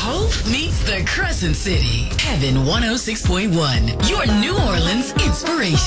Hope meets the Crescent City. Heaven 106.1, your New Orleans inspiration.